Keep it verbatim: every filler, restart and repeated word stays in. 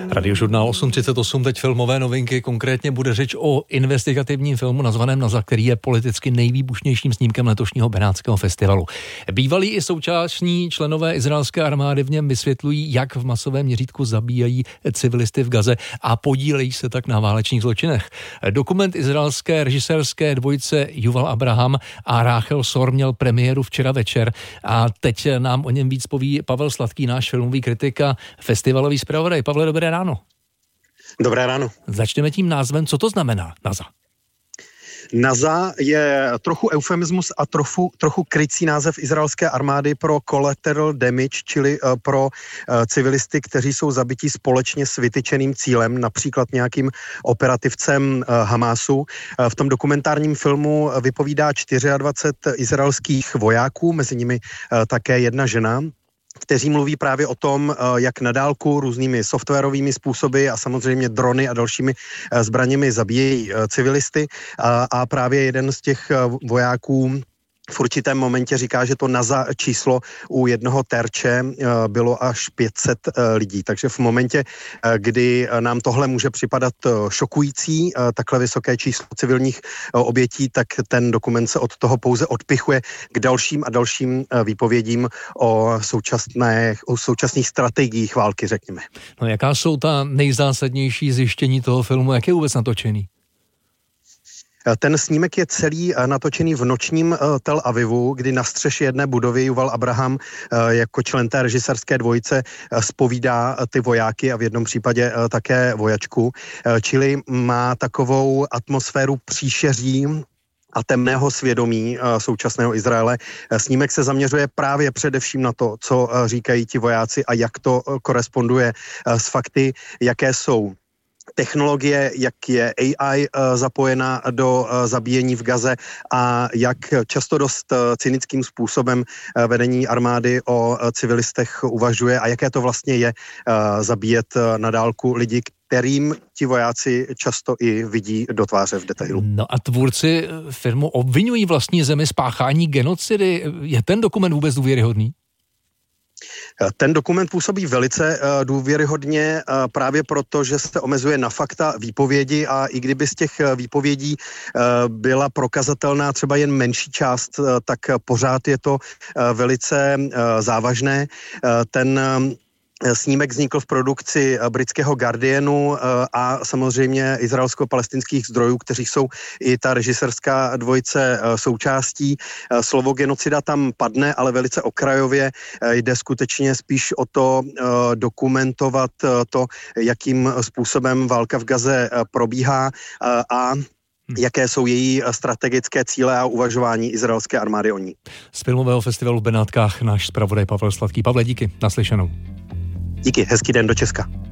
Radiožurnál osm třicet osm, teď filmové novinky, konkrétně bude řeč o investigativním filmu nazvaném Naza, který je politicky nejvýbušnějším snímkem letošního Benátského festivalu. Bývalí i současní členové izraelské armády v něm vysvětlují, jak v masovém měřítku zabíjají civilisty v Gaze a podílejí se tak na válečných zločinech. Dokument izraelské režisérské dvojice Yuval Abraham a Rachel Sor měl premiéru včera večer a teď nám o něm víc poví Pavel Sladký, náš filmový kritik a festivalový zpravodaj. Pavle, dobré ráno. Dobré ráno. Začneme tím názvem. Co to znamená Naza? Naza je trochu eufemismus a trochu, trochu krycí název izraelské armády pro collateral damage, čili pro uh, civilisty, kteří jsou zabití společně s vytyčeným cílem, například nějakým operativcem uh, Hamásu. Uh, v tom dokumentárním filmu vypovídá dvacet čtyři izraelských vojáků, mezi nimi uh, také jedna žena, kteří mluví právě o tom, jak na dálku různými softwarovými způsoby a samozřejmě drony a dalšími zbraněmi zabíjejí civilisty. A právě jeden z těch vojáků v určitém momentě říká, že to Naza číslo u jednoho terče bylo až pět set lidí. Takže v momentě, kdy nám tohle může připadat šokující, takhle vysoké číslo civilních obětí, tak ten dokument se od toho pouze odpichuje k dalším a dalším výpovědím o, současných, o současných strategiích války, řekněme. No, jaká jsou ta nejzásadnější zjištění toho filmu? Jak je vůbec natočený? Ten snímek je celý natočený v nočním Tel Avivu, kdy na střeše jedné budovy Yuval Abraham jako člen té režisérské dvojice zpovídá ty vojáky a v jednom případě také vojačku. Čili má takovou atmosféru příšeří a temného svědomí současného Izraele. Snímek se zaměřuje právě především na to, co říkají ti vojáci a jak to koresponduje s fakty, jaké jsou technologie, jak je A I zapojena do zabíjení v Gaze a jak často dost cynickým způsobem vedení armády o civilistech uvažuje a jaké to vlastně je zabíjet na dálku lidi, kterým ti vojáci často i vidí do tváře v detailu. No a tvůrci filmu obvinují vlastní zemi z páchání genocidy. Je ten dokument vůbec důvěryhodný? Ten dokument působí velice uh, důvěryhodně uh, právě proto, že se omezuje na fakta, výpovědi a i kdyby z těch výpovědí uh, byla prokazatelná třeba jen menší část, uh, tak pořád je to uh, velice uh, závažné. Uh, ten uh, Snímek vznikl v produkci britského Guardianu a samozřejmě izraelsko-palestinských zdrojů, kteří jsou i ta režisérská dvojice součástí. Slovo genocida tam padne, ale velice okrajově. Jde skutečně spíš o to dokumentovat to, jakým způsobem válka v Gaze probíhá a jaké jsou její strategické cíle a uvažování izraelské armády o ní. Z filmového festivalu v Benátkách náš zpravodaj Pavel Sladký. Pavle, díky, naslyšenou. Díky, hezký den do Česka.